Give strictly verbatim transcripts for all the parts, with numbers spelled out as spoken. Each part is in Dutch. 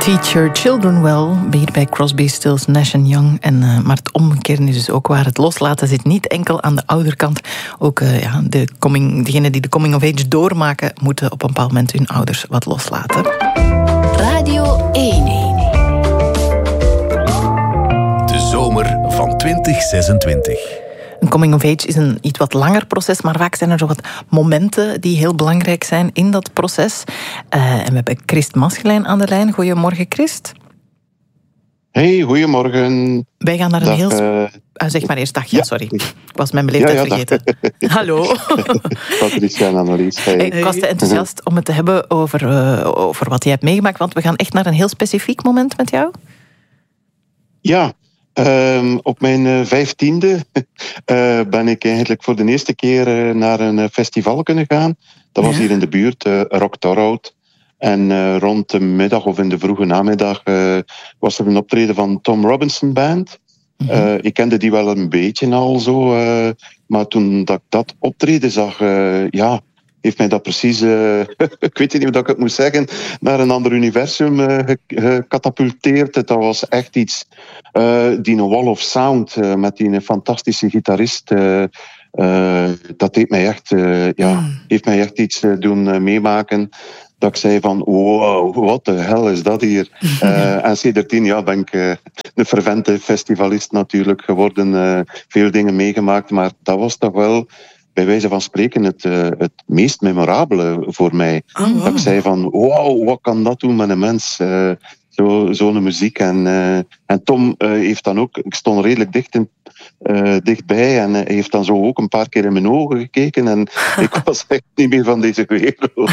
Teach Your Children Well, beat bij Crosby, Stills, Nash en Young. En, uh, maar het omgekeerde is dus ook waar. Het loslaten zit niet enkel aan de ouderkant. Ook uh, ja, de coming, degenen die de coming of age doormaken, moeten op een bepaald moment hun ouders wat loslaten. Radio één. De zomer van twintig zesentwintig. Een coming of age is een iets wat langer proces, maar vaak zijn er zo wat momenten die heel belangrijk zijn in dat proces. Uh, en we hebben Christ Maschelijn aan de lijn. Goedemorgen, Christ. Hey, goedemorgen. Wij gaan naar een dag, heel... Uh... Ah, zeg maar eerst dag, ja, ja. sorry. Ik was mijn beleefdheid ja, ja, vergeten. Hallo. Patricia en Annelies. Hey. Hey, ik was te enthousiast om het te hebben over, uh, over wat je hebt meegemaakt, want we gaan echt naar een heel specifiek moment met jou. Ja. Um, op mijn uh, vijftiende uh, ben ik eigenlijk voor de eerste keer uh, naar een uh, festival kunnen gaan. Dat was ja. hier in de buurt, uh, Rock Torhout. En uh, rond de middag of in de vroege namiddag uh, was er een optreden van Tom Robinson Band. Mm-hmm. Uh, ik kende die wel een beetje al zo, uh, maar toen dat ik dat optreden zag, uh, ja, heeft mij dat precies, uh, ik weet niet hoe dat ik het moet zeggen, naar een ander universum uh, gecatapulteerd. Dat was echt iets, uh, die Wall of Sound uh, met die fantastische gitarist, uh, uh, dat heeft mij echt, uh, ja, mm. heeft mij echt iets uh, doen uh, meemaken. Dat ik zei van, wow, wat de hel is dat hier? uh, en sindsdien ja, ben ik uh, een fervente festivalist natuurlijk geworden. Uh, veel dingen meegemaakt, maar dat was toch wel, bij wijze van spreken, het, uh, het meest memorabele voor mij. Oh, wow. Dat ik zei van, wow, wat kan dat doen met een mens? Uh, zo, zo'n muziek. En, uh, en Tom uh, heeft dan ook, ik stond redelijk dicht in, uh, dichtbij en uh, hij heeft dan zo ook een paar keer in mijn ogen gekeken en ik was echt niet meer van deze wereld.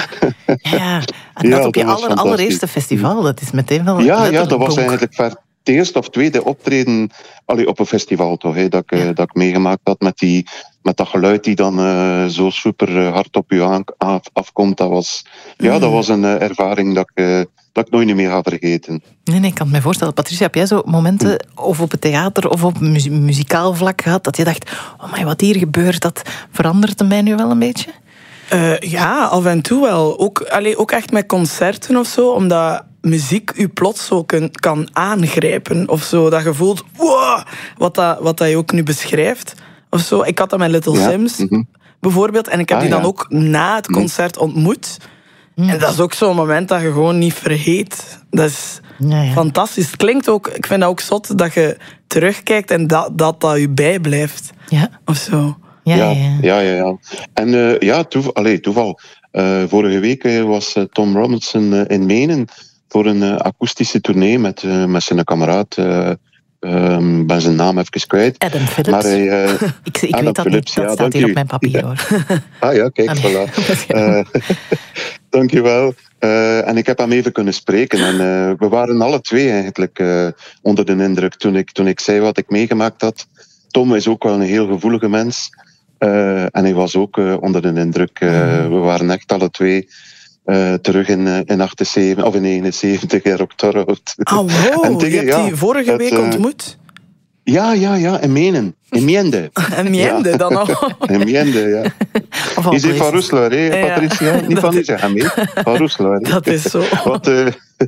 Ja, en dat ja, op je aller, allereerste festival, dat is meteen wel... Ja, ja, dat was eigenlijk ver, het eerste of tweede optreden allee, op een festival toch, hè, dat, ik, ja. dat ik meegemaakt had met, die, met dat geluid die dan uh, zo super hard op je aan, af, afkomt. Dat was, ja, mm. dat was een uh, ervaring dat ik, uh, dat ik nooit meer ga vergeten. Nee, nee, ik kan het me voorstellen. Patricia, heb jij zo momenten, mm. of op het theater of op mu- muzikaal vlak gehad, dat je dacht, oh my, wat hier gebeurt, dat verandert mij nu wel een beetje? Uh, ja, af en toe wel. Ook, allee, ook echt met concerten of zo, omdat muziek u plots zo kun, kan aangrijpen. Of zo, dat je voelt, wow, wat, dat, wat dat je ook nu beschrijft. Of zo. Ik had dat met Little ja. Sims, mm-hmm. bijvoorbeeld. En ik heb ah, die dan ja. ook na het concert ontmoet. Mm. En dat is ook zo'n moment dat je gewoon niet vergeet. Dat is ja, ja. fantastisch. Het klinkt ook, ik vind dat ook zot, dat je terugkijkt en dat dat, dat je bijblijft. Ja. Of zo. Ja, ja, ja. ja, ja, ja. En uh, ja, toeval. Allee, toeval. Uh, vorige week uh, was uh, Tom Robinson uh, in Menen voor een uh, akoestische tournee met, uh, met zijn kameraad. Uh, um, ben zijn naam even kwijt. Adam Phillips. Maar hij, uh, ik ik Adam weet dat Phillips, niet, dat ja, staat hier u. op mijn papier, hoor. Ah ja, kijk, voilà. Uh, dank je wel. Uh, en ik heb hem even kunnen spreken. En uh, we waren alle twee eigenlijk uh, onder de indruk toen ik, toen ik zei wat ik meegemaakt had. Tom is ook wel een heel gevoelige mens. Uh, en hij was ook uh, onder de indruk. Uh, we waren echt alle twee uh, terug in, uh, in achtenzeventig of in eenenzeventig in Rock Torhout. Oh wow, je hebt ja, die vorige week het, uh, ontmoet? Ja, ja, ja, in Menen. In Miende. In Miende ja. dan nog? In Miende, ja. Je zit van Roeselaar, hè, Patricia? Ja. Niet van die zeggen, mee. Van Roeselaar. Dat is zo. Wat, uh,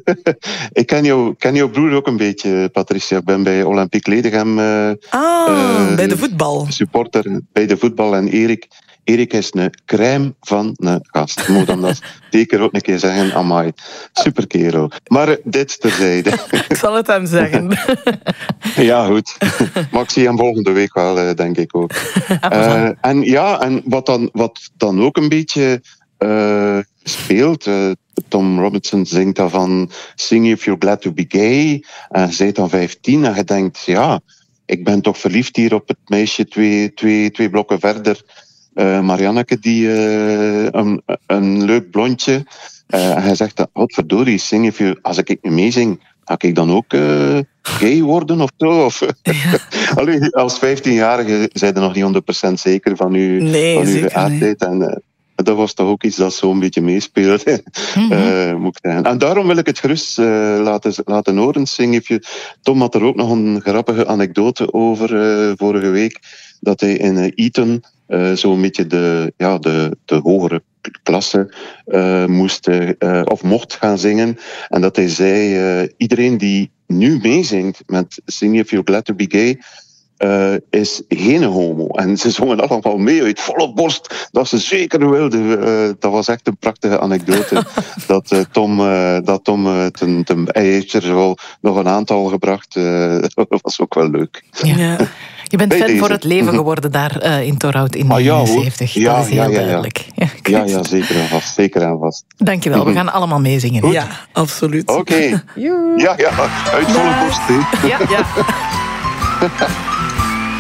ik ken, jou, ken jouw broer ook een beetje, Patricia. Ik ben bij Olympique Ledegem uh, ah, uh, bij de voetbal. Supporter bij de voetbal. En Erik, Erik is een crème van een gast. Ik moet dan dat zeker ook een keer zeggen. Amai, super kerel. Maar uh, dit terzijde. Ik zal het hem zeggen. Ja, goed. Maar ik zie hem volgende week wel, uh, denk ik ook. Uh, en ja, en wat dan, wat dan ook een beetje uh, speelt... Uh, Tom Robinson zingt dan van Sing If You're Glad To Be Gay. En je bent dan vijftien en je denkt, ja, ik ben toch verliefd hier op het meisje twee, twee, twee blokken verder. Uh, Marianneke, die uh, een, een leuk blondje. Uh, en hij zegt, wat verdorie, sing if you... Als ik nu meezing, ga ik dan ook uh, gay worden of zo? Of, ja. Allee, als vijftienjarige zijn er nog niet honderd procent zeker van uw, nee, van uw geaardheid. En, uh, dat was toch ook iets dat zo'n beetje meespeelde. Mm-hmm. Uh, moet ik zeggen. En daarom wil ik het gerust uh, laten, laten horen. Sing if you... Tom had er ook nog een grappige anekdote over uh, vorige week. Dat hij in uh, Eton uh, zo'n beetje de, ja, de, de hogere klasse uh, moest uh, of mocht gaan zingen. En dat hij zei, uh, iedereen die nu meezingt met Sing If You're Glad To Be Gay, Uh, is geen homo. En ze zongen allemaal mee uit volle borst dat ze zeker wilden. Uh, dat was echt een prachtige anekdote. dat uh, Tom, uh, dat Tom uh, ten, ten, hij heeft er wel nog een aantal gebracht. Uh, dat was ook wel leuk. Ja. Ja. Je bent fan voor het leven geworden daar uh, in Torhout in de ah, ja, jaren zeventig. Ja, dat is heel ja, ja, duidelijk. Ja, ja, ja, zeker en vast. Zeker en vast. Dankjewel, we gaan allemaal meezingen. Ja, absoluut. Oké. Okay. Ja, ja, uit volle borst. Ja, ja.